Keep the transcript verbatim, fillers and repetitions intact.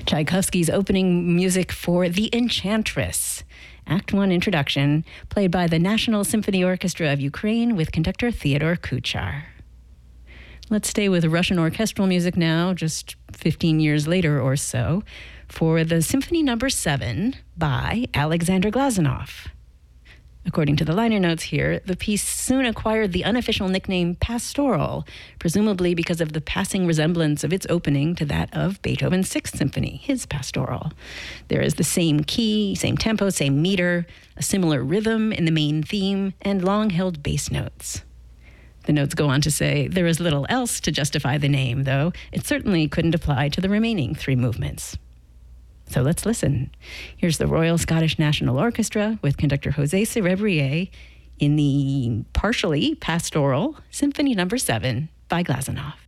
Tchaikovsky's opening music for The Enchantress, Act One introduction, played by the National Symphony Orchestra of Ukraine with conductor Theodore Kuchar. Let's stay with Russian orchestral music now, just fifteen years later or so, for the Symphony Number Seven by Alexander Glazunov. According to the liner notes here, the piece soon acquired the unofficial nickname Pastoral, presumably because of the passing resemblance of its opening to that of Beethoven's Sixth Symphony, his Pastoral. There is the same key, same tempo, same meter, a similar rhythm in the main theme, and long-held bass notes. The notes go on to say, there is little else to justify the name, though it certainly couldn't apply to the remaining three movements. So let's listen. Here's the Royal Scottish National Orchestra with conductor José Cerebrier in the partially pastoral Symphony Number Seven by Glazunov.